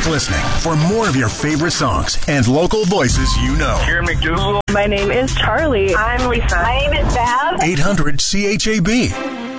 Keep listening for more of your favorite songs and local voices you know. Karen McDougal. My name is Charlie. I'm Lisa. My name is Bev. 800 CHAB.